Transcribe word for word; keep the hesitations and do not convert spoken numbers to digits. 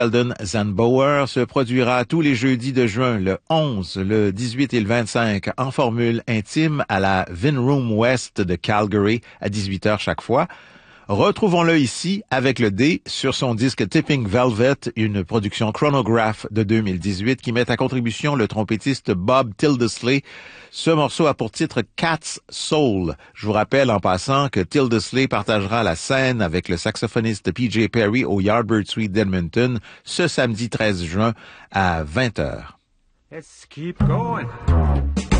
Sheldon Zandbauer se produira tous les jeudis de juin, le onze, le dix-huit et le vingt-cinq, en formule intime à la Vinroom West de Calgary à dix-huit heures chaque fois. Retrouvons-le ici avec le D sur son disque Tipping Velvet, une production Chronograph de deux mille dix-huit qui met à contribution le trompettiste Bob Tildesley. Ce morceau a pour titre Cat's Soul. Je vous rappelle en passant que Tildesley partagera la scène avec le saxophoniste P J Perry au Yardbird Suite d'Edmonton ce samedi treize juin à vingt heures. Let's keep going.